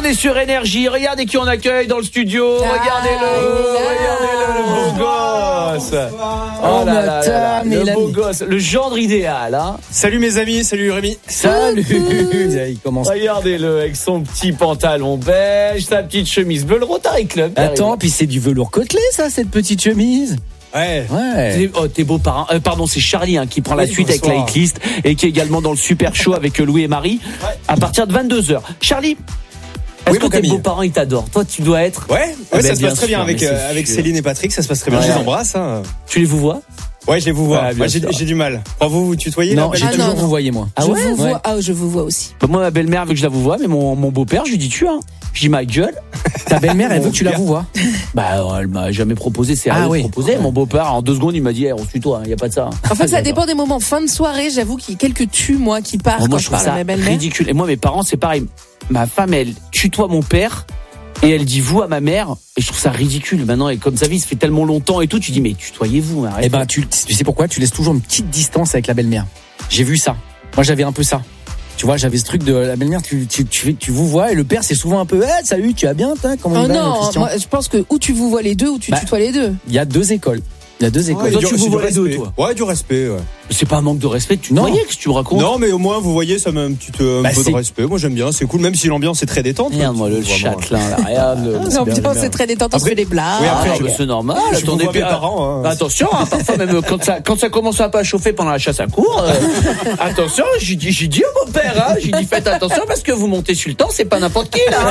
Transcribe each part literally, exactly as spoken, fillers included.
On est sur Énergie. Regardez qui on accueille dans le studio. Ah, regardez-le, regardez-le, le beau gosse. Oh là là, là, là le beau gosse, le gendre idéal. Hein. Salut mes amis, salut Rémi. Salut. Il commence. Regardez-le avec son petit pantalon beige, sa petite chemise bleu, le Rotary Club. Attends, puis c'est du velours côtelé, ça, cette petite chemise. Ouais. ouais. T'es, oh, t'es beau parrain. Euh, pardon, c'est Charlie hein, qui prend la oui, suite bonsoir. Avec la hitlist et qui est également dans le super show avec Louis et Marie ouais. à partir de vingt-deux heures. Charlie, est-ce oui, que tes Camille. beaux-parents ils t'adorent? Toi, tu dois être. Ouais, ouais ah ben, ça se passe très bien avec euh, avec Céline et Patrick, ça se passe très bien. Ouais. Je les embrasse. Hein. Tu les vous vois? Ouais, je les vous vois. Ouais, moi, j'ai, j'ai du mal. Enfin, vous vous tutoyez? Non, là, j'ai ah, toujours non, vous voyez moi. Ah je ouais, vous vois. Ouais. Ah, je vous vois aussi. Bah, moi, ma belle-mère veut que je la vous vois, mais mon mon beau-père, je lui dis tu hein. Je dis ma gueule. Ta belle-mère, elle veut que tu la vous vois. Bah, elle m'a jamais proposé, c'est elle ah, oui. proposé. Mon beau-père, en deux secondes, il m'a dit, hey, on suit toi, il y a pas de ça. En fait, ça dépend des moments. Fin de soirée, j'avoue qu'il y a quelques tus, moi, qui partent oh, moi, quand je, je parle à ma belle-mère. Ridicule. Et moi, mes parents, c'est pareil. Ma femme, elle tutoie mon père. Et elle dit vous à ma mère, et je trouve ça ridicule maintenant, et comme sa vie, ça fait tellement longtemps et tout, tu dis mais tutoyez-vous, arrêtez. Eh ben, tu, tu sais pourquoi? Tu laisses toujours une petite distance avec la belle-mère. J'ai vu ça. Moi, j'avais un peu ça. Tu vois, j'avais ce truc de la belle-mère, tu, tu, tu, tu vous vois, et le père, c'est souvent un peu, eh, salut, tu vas bien, t'as, comment oh il va, non, Christian? Moi, je pense que ou tu vous vois les deux, ou tu bah, tutoies les deux. Il y a deux écoles. Il y a deux écoles. Ouais, toi, tu vous vois les deux, toi. Ouais, du respect, ouais. C'est pas un manque de respect, tu voyais que tu me racontes. Non, mais au moins, vous voyez, ça m'a un petit euh, bah, peu de respect. Moi, j'aime bien, c'est cool, même si l'ambiance est très détente. Regarde, moi, le châtelain, là, regarde. L'ambiance est très détente, on se fait des blagues. Oui, après, c'est normal. Attendez, parents. Attention, parfois, même quand ça, quand ça commence un peu à chauffer pendant la chasse à courre, attention, j'ai dit, j'ai dit au beau-père, hein, j'ai dit, faites attention parce que vous montez sur le temps, c'est pas n'importe qui, là.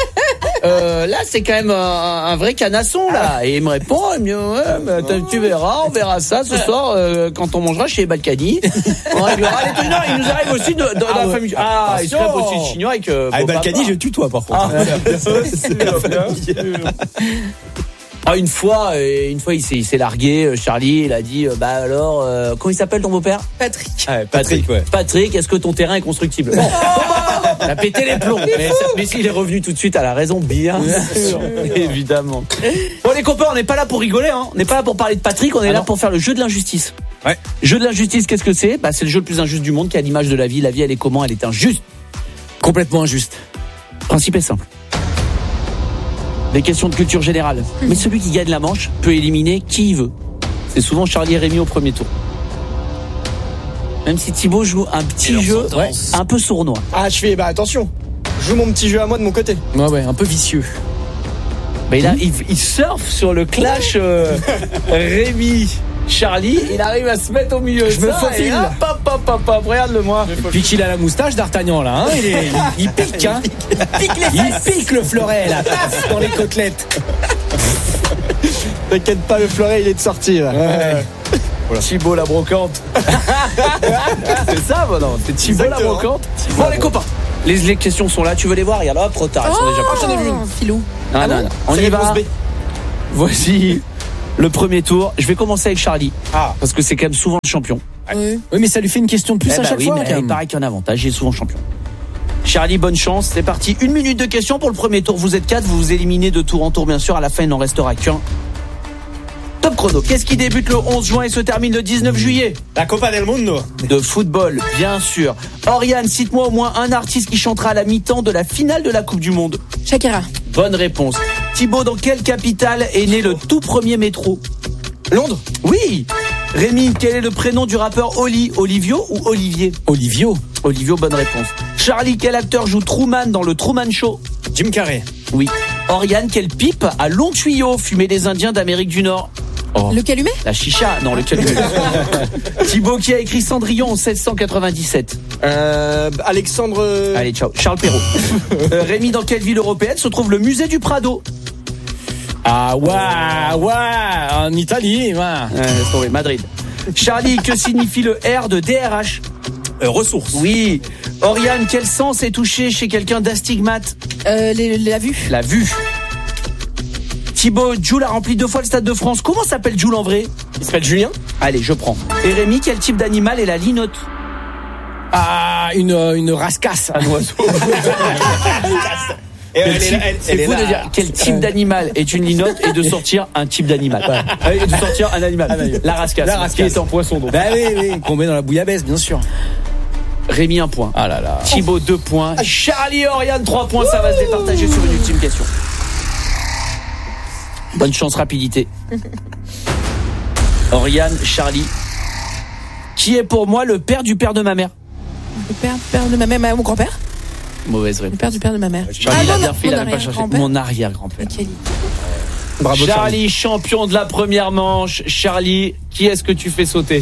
Euh, là, c'est quand même un, un vrai canasson, là. Et il me répond, il me dit, ouais, mais tu verras, on verra ça ce soir, euh, quand on mangera chez Balkany. On réglera les trucs. Non, il nous arrive aussi de, de, de ah, la ouais. famille. Ah, il se crêpe aussi de chinois avec, euh, ah, Balkany, je tutoie, par contre. Ah, c'est la Ah, une fois, euh, une fois, il s'est, il s'est largué. Euh, Charlie, il a dit, euh, bah alors, euh, comment il s'appelle ton beau-père? Patrick. Ah, Patrick, Patrick, ouais. Patrick, est-ce que ton terrain est constructible? Bon. Il a pété les plombs. Mais, mais s'il est revenu tout de suite à la raison, bien sûr, évidemment. Bon, les copains, on n'est pas là pour rigoler, hein. On n'est pas là pour parler de Patrick, on est ah là non. pour faire le jeu de l'injustice. Ouais. Jeu de l'injustice, qu'est-ce que c'est? Bah, c'est le jeu le plus injuste du monde, qui a l'image de la vie. La vie, elle est comment? Elle est injuste. Complètement injuste. Le principe est simple. Des questions de culture générale. Mais celui qui gagne la manche peut éliminer qui il veut. C'est souvent Charlie et Rémi au premier tour. Même si Thibaut joue un petit jeu ouais. un peu sournois. Ah, je fais, bah attention, je joue mon petit jeu à moi de mon côté. Ouais, ouais, un peu vicieux. Mais là, il, il surfe sur le clash euh, Rémi. Charlie, il arrive à se mettre au milieu. Je me faufile. Hop, hop, hop, hop, hop, regarde-le moi. Puis qu'il a la moustache d'Artagnan là, hein. il, est, il, il pique, hein. Il pique les fesses. Il pique le fleuret là, paf, dans les côtelettes. T'inquiète pas, le fleuret il est de sortie là. Ouais. Voilà. Thibaut la brocante. C'est ça, bon, non, c'est Thibaut la brocante. Bon, bon, les copains, les, les questions sont là, tu veux les voir? Regarde, hop, trop tard, elles sont déjà passées. J'en ai vu une. Filou. Non, ah non, non. On y va. Voici le premier tour. Je vais commencer avec Charlie. Ah. Parce que c'est quand même souvent le champion. Oui. Oui, mais ça lui fait une question de plus eh à bah chaque oui, fois. Mais il paraît qu'il y a un avantage, il est souvent champion. Charlie, bonne chance. C'est parti. Une minute de questions pour le premier tour. Vous êtes quatre, vous vous éliminez de tour en tour, bien sûr. À la fin, il n'en restera qu'un. Top chrono. Qu'est-ce qui débute le onze juin et se termine le dix-neuf juillet? La Copa del Mundo. De football, bien sûr. Oriane, cite-moi au moins un artiste qui chantera à la mi-temps de la finale de la Coupe du Monde. Shakira. Bonne réponse. Thibaut, dans quelle capitale est né le tout premier métro? Londres. Oui. Rémi, quel est le prénom du rappeur Oli? Olivio ou Olivier? Olivio. Olivio, bonne réponse. Charlie, quel acteur joue Truman dans le Truman Show? Jim Carrey. Oui. Oriane, quelle pipe à long tuyau fumaient les Indiens d'Amérique du Nord? Oh. Le calumet? La chicha, non, le calumet. Thibaut, qui a écrit Cendrillon en seize cent quatre-vingt-dix-sept? Euh, Alexandre... Allez, ciao. Charles Perrault. euh, Rémi, dans quelle ville européenne se trouve le musée du Prado? Ah, ouais, ouais, en Italie, ouais. Euh, Madrid. Charlie, que signifie le R de D R H? Euh, ressources. Oui. Oriane, quel sens est touché chez quelqu'un d'astigmate? euh, les, La vue. La vue. Thibaut, Jules a rempli deux fois le Stade de France. Comment s'appelle Jules en vrai? Il s'appelle Julien. Allez, je prends. Et Rémi, quel type d'animal est la linotte? Ah, une, une rascasse. Un oiseau. Et elle, type, elle, elle, c'est fou de dire quel type d'animal est une linotte et de sortir un type d'animal. Ouais. Et de sortir un animal. La rascasse. La rascasse. Qui est en poisson donc. Bah oui, oui, qu'on met dans la bouillabaisse, bien sûr. Rémi, un point. Ah là là. Thibaut, deux points. Charlie et Oriane, trois points. Ça va se départager sur une ultime question. Bonne chance, rapidité. Oriane, Charlie. Qui est pour moi le père du père de ma mère? Le père, père de ma mère, mon grand-père. Mauvaise Le réponse. père du père de ma mère. Charlie, il a non, bien non, fait, il mon avait pas cherché. arrière-grand-père. Mon arrière-grand-père. Quel- Bravo Charlie, Charlie. champion de la première manche. Charlie, qui est-ce que tu fais sauter?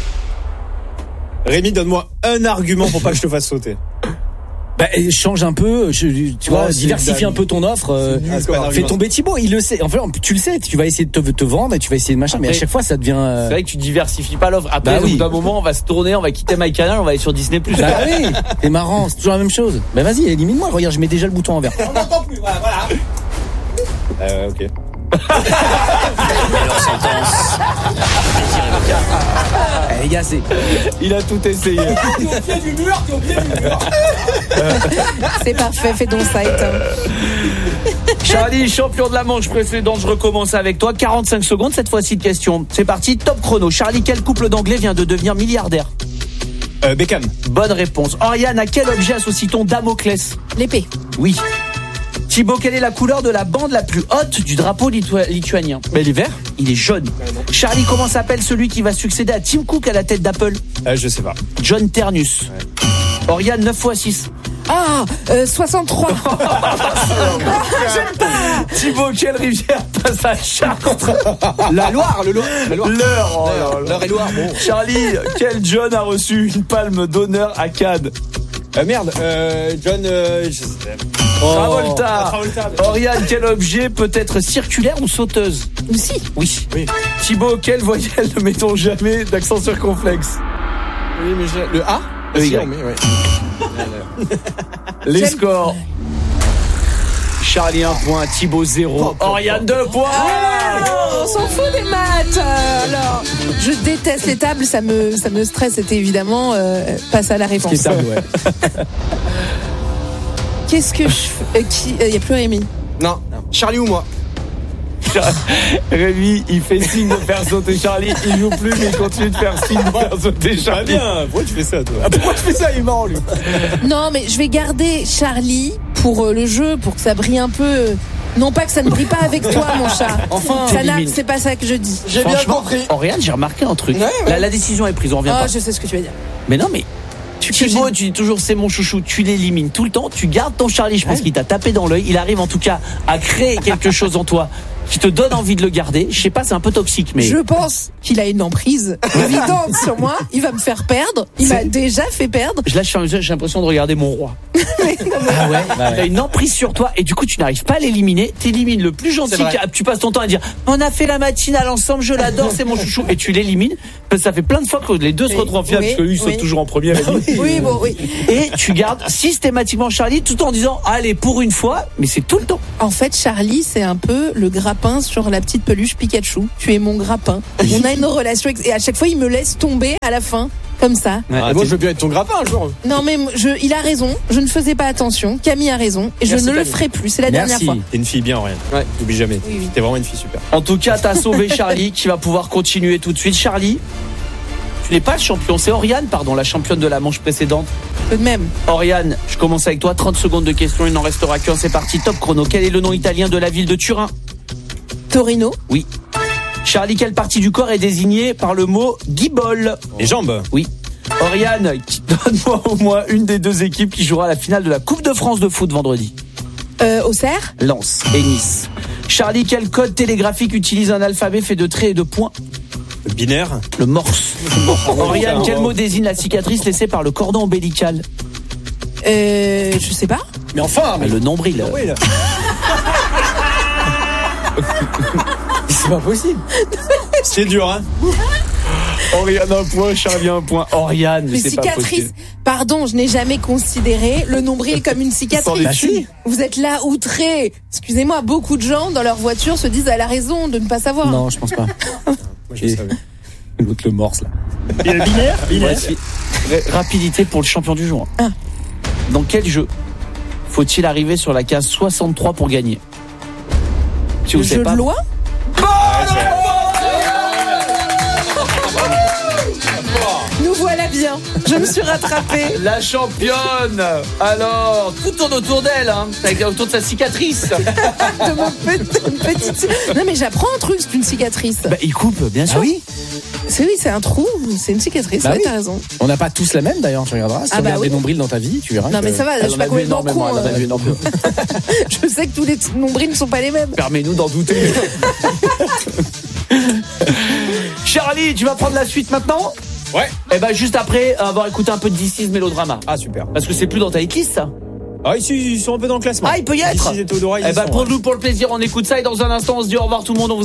Rémi, donne-moi un argument pour pas que je te fasse sauter. Bah, change un peu, je- tu vois, Oh, c'est diversifie dingue. un peu ton offre. euh, Ah, c'est pas un fais argument. tomber Thibaut, il le sait. En fait, tu le sais, tu vas essayer de te, te vendre et tu vas essayer de machin, mais à Après, chaque fois, ça devient. euh, C'est vrai que tu diversifies pas l'offre. Après, Bah au oui. bout d'un moment, on va se tourner, on va quitter MyCanal, on va aller sur Disney plus. Bah oui, c'est marrant, c'est toujours la même chose. Bah vas-y, élimine-moi. Regarde, je mets déjà le bouton en vert. Euh, ok. Eh, les gars, c'est. Il a tout essayé. C'est parfait, fais donc ça, éteins. Charlie, champion de la manche précédente, je recommence avec toi. quarante-cinq secondes, cette fois-ci de question. C'est parti, top chrono. Charlie, quel couple d'anglais vient de devenir milliardaire? Euh, Beckham. Bonne réponse. Oriane, à quel objet associe-t-on Damoclès? L'épée. Oui. Thibaut, quelle est la couleur de la bande la plus haute du drapeau litua- lituanien? Mais il est vert. Il est jaune. Charlie, comment s'appelle celui qui va succéder à Tim Cook à la tête d'Apple? Euh, je sais pas. John Ternus. Oriane, neuf fois six. Ah, euh, soixante-trois. Thibaut, quelle rivière passe à Chartres? La Loire, le Loire. La Loire. L'heure. Oh là là. L'heure et Loire, bon. Charlie, quel John a reçu une palme d'honneur à Cannes? Euh, merde, euh, John, euh, je sais. Travolta. Ah, Travolta. Oriane, quel objet peut être circulaire ou sauteuse? Aussi. Oui. Oui. Thibaut, quelle voyelle ne mettons jamais d'accent circonflexe? Oui, mais j'ai- le A. Le Si, Y. on met, ouais. Les J'aime- scores. Charlie un point, Thibaut zéro. Oriane deux points. On s'en fout des maths. euh, Alors, je déteste les tables, ça me, ça me stresse. C'était évidemment euh, passe à la réponse. C'est ça, ouais. Qu'est-ce que je fais euh, Qui Il y a plus Rémi. Non. Charlie ou moi? Rémi, il fait signe de faire sauter Charlie. Il joue plus, mais il continue de faire signe de faire sauter Ah Charlie. bien, pourquoi tu fais ça, toi? Pourquoi tu fais ça? Il est marrant, lui. Non, mais je vais garder Charlie pour euh, le jeu, pour que ça brille un peu. euh, Non pas que ça ne brille pas avec toi, mon chat. Enfin, ça n'a- t'élimines. c'est pas ça que je dis. J'ai bien Franchement, compris. Oriane, j'ai remarqué un truc. Ouais, ouais. La, la décision est prise, on revient Ah, pas. je sais ce que tu veux dire. Mais non, mais Thibaut, tu dis toujours c'est mon chouchou, tu l'élimines tout le temps, tu gardes ton Charlie, je pense qu'il t'a tapé dans l'œil, il arrive en tout cas à créer quelque chose en toi qui te donne envie de le garder. Je sais pas, c'est un peu toxique, mais Je pense qu'il a une emprise évidente sur moi. Il va me faire perdre. Il m'a déjà fait perdre. je lâche, j'ai l'impression de regarder mon roi. Ah ouais, bah Il a ouais. une emprise sur toi et du coup tu n'arrives pas à l'éliminer. T'élimines le plus gentil. C'est vrai. qui- Tu passes ton temps à dire on a fait la matinale ensemble, je l'adore, c'est mon chouchou, et tu l'élimines. Parce que ça fait plein de fois que les deux se Oui, retrouvent en finale oui, parce que lui il saute oui. toujours en première. Oui, bon, oui. Et tu gardes systématiquement Charlie tout en disant allez pour une fois, mais c'est tout le temps. En fait, Charlie, c'est un peu le grappin sur la petite peluche Pikachu. Tu es mon grappin. On a une relation ex- et à chaque fois, il me laisse tomber à la fin. Comme ça. Ouais. Ah, moi, je veux bien être ton grappin un jour. Non mais je, il a raison. Je ne faisais pas attention. Camille a raison et je Merci, ne le Camille. ferai plus. C'est la Merci. dernière fois. T'es une fille bien, Oriane. Ouais. T'oublies jamais. Oui, oui. T'es vraiment une fille super. En tout cas, t'as sauvé Charlie qui va pouvoir continuer tout de suite. Charlie, tu n'es pas le champion, c'est Oriane, pardon, la championne de la manche précédente. Tout de même. Oriane, je commence avec toi, trente secondes de questions, il n'en restera qu'un, c'est parti, top chrono. Quel est le nom italien de la ville de Turin? Torino. Oui. Charlie, quelle partie du corps est désignée par le mot guibole? Les jambes. Oui. Oriane, qui- donne-moi au moins une des deux équipes qui jouera la finale de la Coupe de France de foot vendredi. Euh, Auxerre. Lens et Nice. Charlie, quel code télégraphique utilise un alphabet fait de traits et de points? Binaire. Le morse. Oriane, quel mot désigne la cicatrice laissée par le cordon ombilical? Euh, je sais pas. Mais enfin, mais Le nombril. Oui, là. c'est pas possible. C'est dur, hein. Oriane un point, Charlie un point. Oriane, Les c'est pas cicatrices. possible. Pardon, je n'ai jamais considéré le nombril comme une Sans cicatrice. les filles. Vous êtes là outrés. Excusez-moi, beaucoup de gens dans leur voiture se disent elle a raison de ne pas savoir. Non, je pense pas. Moi, je Et- savais. L'autre, le morse, là. Binaire. Voici. Ra- Rapidité pour le champion du jour. Ah. Dans quel jeu faut-il arriver sur la case soixante-trois pour gagner? Si Le vous savez jeu pas. de loi. Nous voilà Voilà bien, je me suis rattrapée. La championne. Alors, tout tourne autour d'elle, hein, avec autour de sa cicatrice. De mon petit, petite... Non mais j'apprends un truc, c'est une cicatrice. Bah, il coupe, bien sûr. Ah oui. C'est oui, c'est un trou, c'est une cicatrice. Bah ouais, oui. t'as raison. On n'a pas tous la même d'ailleurs, tu regarderas. Si Ah tu bah regardes oui. des nombrils dans ta vie, tu verras. Non que- mais ça va, je suis pas complètement con. elle en a euh. vu énormément. Je sais que tous les nombrils ne sont pas les mêmes. Permets-nous d'en douter. Charlie, tu vas prendre la suite maintenant? Ouais. Et ben juste après avoir écouté un peu de This Is Mélodrama. Ah, super. Parce que c'est plus dans ta hitlist, ça. Ah, ici, ils sont un peu dans le classement. Ah, il peut y être. Ici, et Théodora, ils y Eh ben sont, pour ouais. nous, pour le plaisir, on écoute ça et dans un instant, on se dit au revoir tout le monde. On vous